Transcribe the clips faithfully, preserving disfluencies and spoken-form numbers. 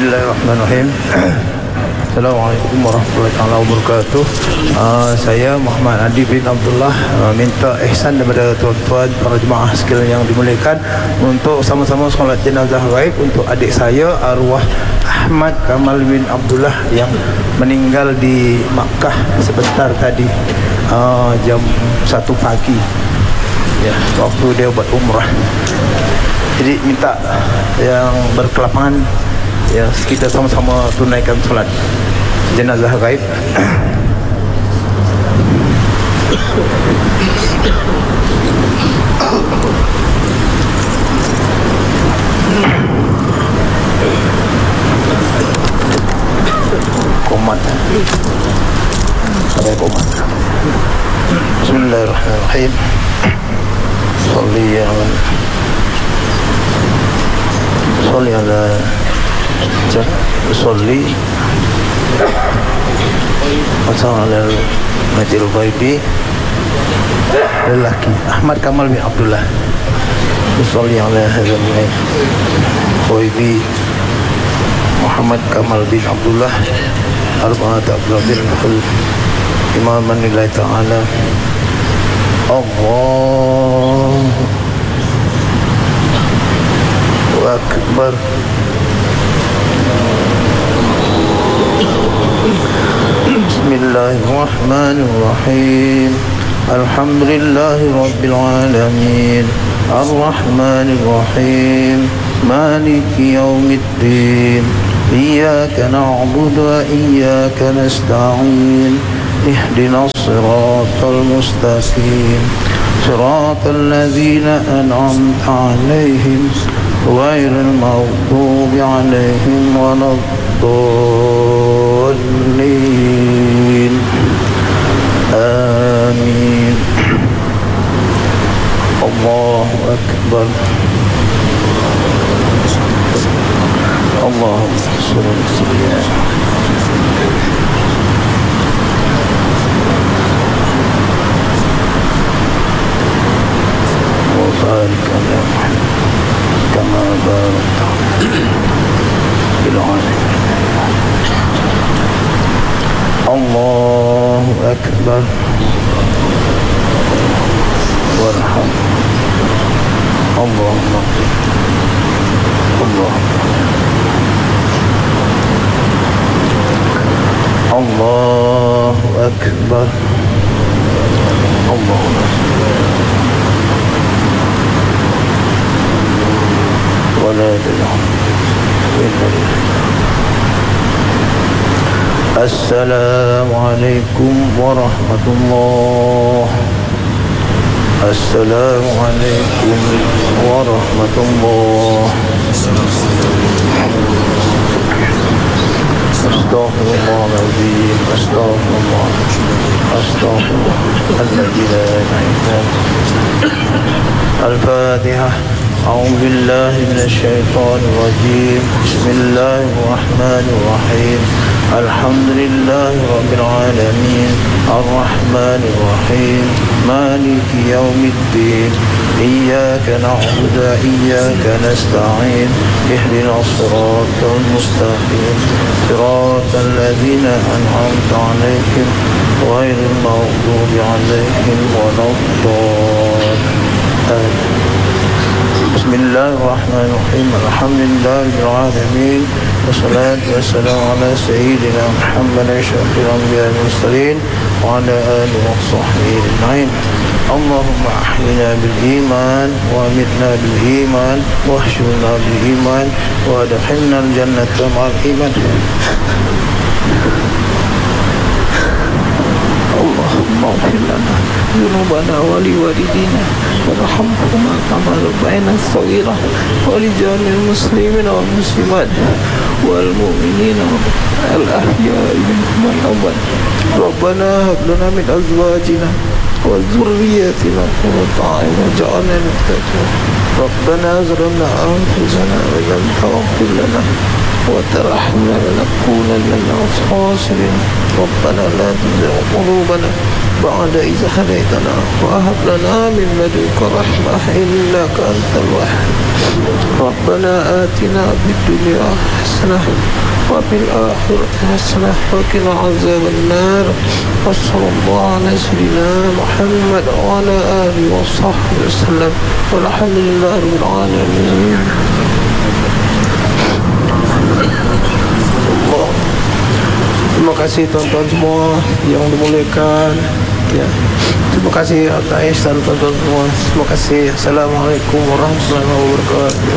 Bismillahirrahmanirrahim. Assalamualaikum warahmatullahi wabarakatuh. uh, Saya Muhammad Adi bin Abdullah uh, minta ihsan daripada tuan-tuan para jemaah sekalian yang dimuliakan untuk sama-sama solat jenazah gaib untuk adik saya arwah Ahmad Kamal bin Abdullah yang meninggal di Makkah sebentar tadi, uh, jam satu pagi ya, waktu dia buat umrah. Jadi minta yang berkelapangan ya, kita sama-sama tunaikan solat jenazah gaib. Komat ada komat. Bismillahirrahmanirrahim. Sholli ala Sholli ala Sholli Wassalamualaikum Majil Ghaibi lelaki Ahmad Kamal bin Abdullah. Sholli ala Ghaibi Muhammad Kamal bin Abdullah Arba'at Abdul Imaman lillahi ta'ala. Allahu Akbar. Bismillahirrahmanirrahim. Alhamdulillahi Rabbil Alamin. Ar-Rahmanirrahim. Maliki yawmiddin. Iyyaka na'budu wa iyyaka nasta'in. Ihdinas siratal mustaqim. Siratal ladzina an'amta 'alaihim ghairil maghdubi 'alaihim waladdallin. Amin. Allahu Akbar. Allahumma shalli ala sayyidina wa barik ala Muhammad kama barakta bil alamin. Allahu Akbar. Warham. Allahumma Allahumma Allahu Akbar. Allahumma wa la tad'u illa billah. Assalamualaikum warahmatullahi Assalamualaikum warahmatullahi. Astaghfirullahaladzim. Astaghfirullah. Astaghfirullah. Alladzi la ilaha illa huwa. Al-Fatihah. A'udzu billahi minasy syaithanir rajim. Bismillahirrahmanirrahim. Alhamdulillahi rabbil alamin. Ar-Rahmanir Rahim. Maliki yaumiddin. Iyyaka na'budu wa iyyaka nasta'in. Ihdinas siratal mustaqim. Siratal ladzina an'amta 'alaihim ghairil maghdubi 'alaihim waladdallin. Bismillahirrahmanirrahim. Alhamdulillahil alamin. Wassalatu wassalamu ala sayyidina Muhammad asyrafil anbiya'i wal mursalin wa ala alihi wa sahbihi ajma'in. Allahumma ahyina bil iman wa amitna bil iman wa ahshurna bil iman wa adkhilna al jannata ma'al iman. Allahumma ighfir lana dhunubana wa liwalidina warhamhuma kama rabbayana shaghira wa li jami'il muslimina wal muslimat wal mu'minina al ahya'i minhum wal amwat. Rabbana hab lana min azwajina wa dhurriyyatina qurrata a'yun waj'alna lil muttaqin. Rabbana zalamna anfusana wa lam taghfir lana wa tarhamna lanakunanna minal khasirin. Rabbana la tuzigh qulubana ba'da idh hadaytana wa hab lana min ladunka rahmah innaka antal wahhab. ربنا آتنا في الدنيا حسنة وفي الآخرة حسنة وقنا عذاب النار وصلى الله على سيدنا محمد وعلى آله وصحبه وسلم والحمد لله رب العالمين. Terima kasih tuan-tuan semua yang dimuliakan. Ya. Terima kasih atas ihsan tuan-tuan semua. Terima kasih. Assalamualaikum warahmatullahi wabarakatuh.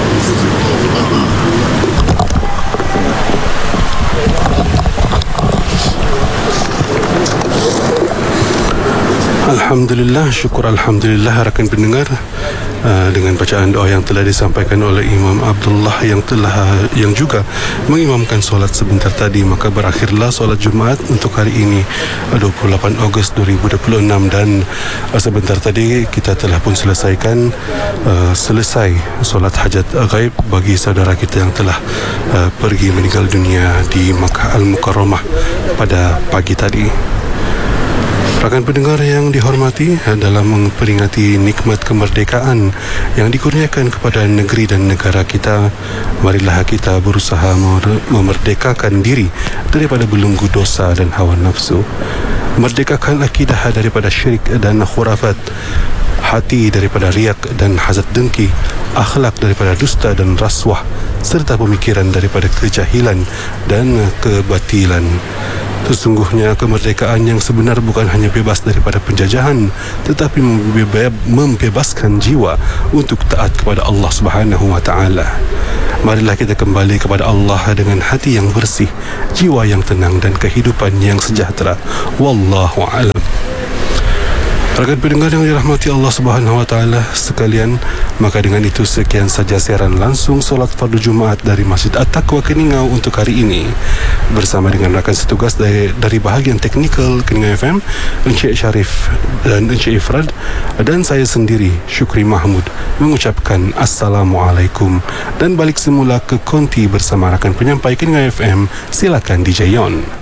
Alhamdulillah, syukur Alhamdulillah rakan pendengar, uh, dengan bacaan doa yang telah disampaikan oleh Imam Abdullah yang telah yang juga mengimamkan solat sebentar tadi, maka berakhirlah solat Jumaat untuk hari ini dua puluh lapan Ogos dua ribu dua puluh enam. Dan uh, sebentar tadi kita telah pun selesaikan uh, selesai solat hajat ghaib bagi saudara kita yang telah uh, pergi meninggal dunia di Makkah Al-Mukarramah pada pagi tadi. Rakan pendengar yang dihormati, dalam memperingati nikmat kemerdekaan yang dikurniakan kepada negeri dan negara kita, marilah kita berusaha memerdekakan diri daripada belenggu dosa dan hawa nafsu, merdekakan akidah daripada syirik dan khurafat, hati daripada riak dan hasad dengki, akhlak daripada dusta dan rasuah, serta pemikiran daripada kejahilan dan kebatilan. Sesungguhnya kemerdekaan yang sebenar bukan hanya bebas daripada penjajahan, tetapi membebaskan jiwa untuk taat kepada Allah Subhanahu wa taala. Marilah kita kembali kepada Allah dengan hati yang bersih, jiwa yang tenang dan kehidupan yang sejahtera. Wallahu a'lam. Rakan pendengar yang dirahmati Allah Subhanahu wa taala sekalian, maka dengan itu sekian saja siaran langsung solat fardu Jumaat dari Masjid At-Taqwa Keningau untuk hari ini. Bersama dengan rakan setugas dari, dari bahagian teknikal Keningau F M, Encik Syarif dan Encik Ifrad, dan saya sendiri Syukri Mahmud mengucapkan Assalamualaikum dan balik semula ke konti bersama rakan penyampai Keningau F M. Silakan D J Yon.